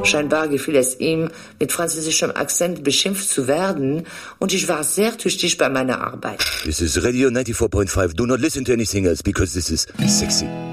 Scheinbar gefiel es ihm, mit französischem Akzent beschimpft zu werden, und ich war sehr tüchtig bei meiner Arbeit. This is Radio 94.5. Do not listen to anything else, because this is sexy.